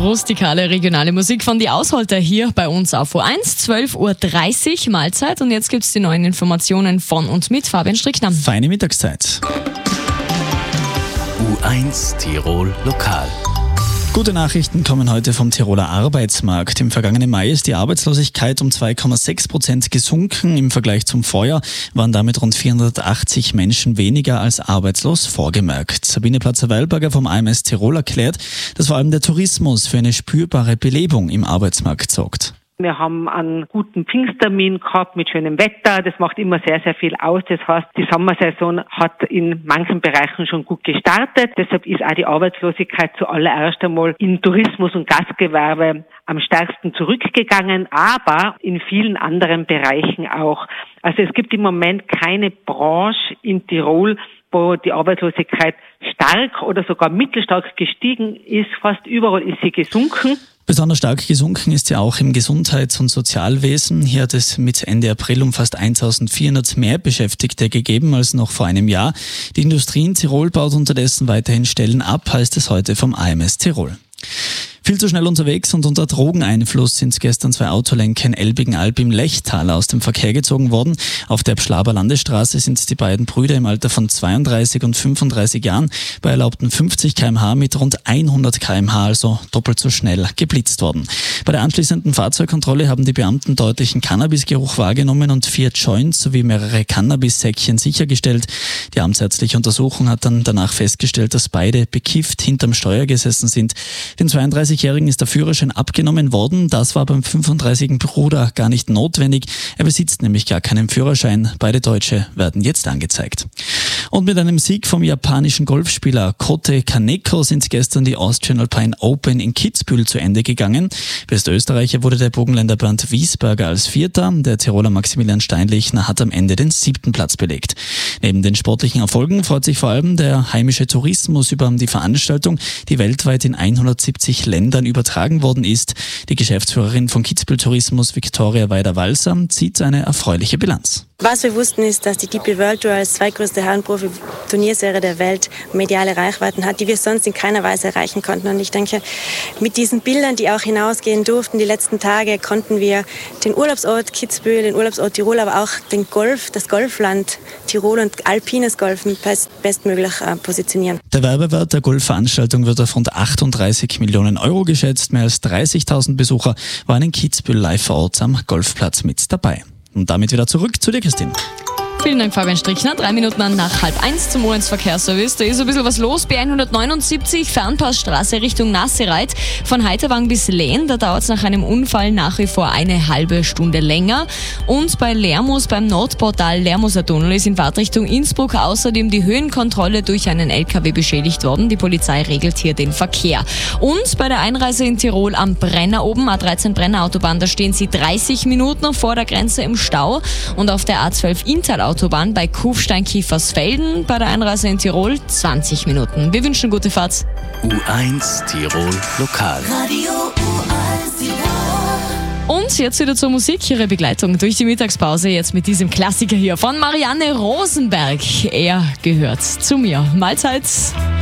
Rustikale regionale Musik von Die Ausholter hier bei uns auf U1, 12.30 Uhr Mahlzeit. Und jetzt gibt's die neuen Informationen von und mit Fabian Strickner. Feine Mittagszeit. U1 Tirol Lokal. Gute Nachrichten kommen heute vom Tiroler Arbeitsmarkt. Im vergangenen Mai ist die Arbeitslosigkeit um 2,6% gesunken. Im Vergleich zum Vorjahr waren damit rund 480 Menschen weniger als arbeitslos vorgemerkt. Sabine Platzer-Weilberger vom AMS Tirol erklärt, dass vor allem der Tourismus für eine spürbare Belebung im Arbeitsmarkt sorgt. Wir haben einen guten Pfingsttermin gehabt mit schönem Wetter. Das macht immer sehr, sehr viel aus. Das heißt, die Sommersaison hat in manchen Bereichen schon gut gestartet. Deshalb ist auch die Arbeitslosigkeit zuallererst einmal im Tourismus und Gastgewerbe am stärksten zurückgegangen, aber in vielen anderen Bereichen auch. Also es gibt im Moment keine Branche in Tirol, wo die Arbeitslosigkeit stark oder sogar mittelstark gestiegen ist. Fast überall ist sie gesunken. Besonders stark gesunken ist sie auch im Gesundheits- und Sozialwesen. Hier hat es mit Ende April um fast 1400 mehr Beschäftigte gegeben als noch vor einem Jahr. Die Industrie in Tirol baut unterdessen weiterhin Stellen ab, heißt es heute vom AMS Tirol. Viel zu schnell unterwegs und unter Drogeneinfluss sind gestern 2 Autolenker in Elbigenalb im Lechtal aus dem Verkehr gezogen worden. Auf der Pschlaber Landesstraße sind die beiden Brüder im Alter von 32 und 35 Jahren bei erlaubten 50 km/h mit rund 100 km/h, also doppelt so schnell, geblitzt worden. Bei der anschließenden Fahrzeugkontrolle haben die Beamten deutlichen Cannabisgeruch wahrgenommen und 4 Joints sowie mehrere Cannabissäckchen sichergestellt. Die amtsärztliche Untersuchung hat dann danach festgestellt, dass beide bekifft hinterm Steuer gesessen sind. Den 32-Jährigen ist der Führerschein abgenommen worden. Das war beim 35-jährigen Bruder gar nicht notwendig. Er besitzt nämlich gar keinen Führerschein. Beide Deutsche werden jetzt angezeigt. Und mit einem Sieg vom japanischen Golfspieler Kote Kaneko sind gestern die Austrian Alpine Open in Kitzbühel zu Ende gegangen. Bester Österreicher wurde der Burgenländer Bernd Wiesberger als Vierter. Der Tiroler Maximilian Steinlechner hat am Ende den 7. Platz belegt. Neben den sportlichen Erfolgen freut sich vor allem der heimische Tourismus über die Veranstaltung, die weltweit in 170 Ländern übertragen worden ist. Die Geschäftsführerin von Kitzbühel Tourismus, Viktoria Weider-Walser, zieht eine erfreuliche Bilanz. Was wir wussten, ist, dass die DP World Tour als zweitgrößte Herrenprofi-Turnierserie der Welt mediale Reichweiten hat, die wir sonst in keiner Weise erreichen konnten. Und ich denke, mit diesen Bildern, die auch hinausgehen durften, die letzten Tage, konnten wir den Urlaubsort Kitzbühel, den Urlaubsort Tirol, aber auch den Golf, das Golfland Tirol und alpines Golfen bestmöglich positionieren. Der Werbewert der Golfveranstaltung wird auf rund 38 Millionen Euro geschätzt. Mehr als 30.000 Besucher waren in Kitzbühel live vor Ort am Golfplatz mit dabei. Und damit wieder zurück zu dir, Christine. Vielen Dank, Fabian Strickner. 3 Minuten nach 12:30 zum U1 Verkehrsservice. Da ist ein bisschen was los. B179 Fernpassstraße Richtung Nassereit. Von Heiterwang bis Lehn. Da dauert es nach einem Unfall nach wie vor eine halbe Stunde länger. Und bei Lermus, beim Nordportal Lermuser Tunnel, ist in Fahrtrichtung Innsbruck außerdem die Höhenkontrolle durch einen LKW beschädigt worden. Die Polizei regelt hier den Verkehr. Und bei der Einreise in Tirol am Brenner oben, A13 Brenner Autobahn, da stehen Sie 30 Minuten vor der Grenze im Stau. Und auf der A12 Inntal-Autobahn bei Kufstein-Kiefersfelden bei der Einreise in Tirol 20 Minuten. Wir wünschen gute Fahrt. U1 Tirol Lokal. Radio U1 Tirol. Und jetzt wieder zur Musik, Ihre Begleitung durch die Mittagspause, jetzt mit diesem Klassiker hier von Marianne Rosenberg. Er gehört zu mir. Mahlzeit.